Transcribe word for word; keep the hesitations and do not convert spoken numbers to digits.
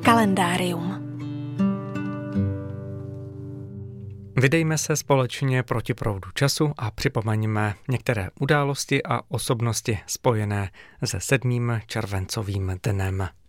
Kalendárium. Vydejme se společně proti proudu času a připomeňme některé události a osobnosti spojené se sedmým červencovým dnem.